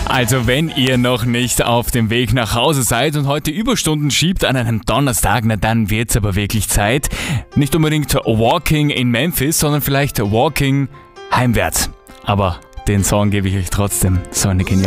Also wenn ihr noch nicht auf dem Weg nach Hause seid und heute Überstunden schiebt an einem Donnerstag, na dann wird's aber wirklich Zeit. Nicht unbedingt Walking in Memphis, sondern vielleicht Walking heimwärts. Aber den Song gebe ich euch trotzdem. So eine geniale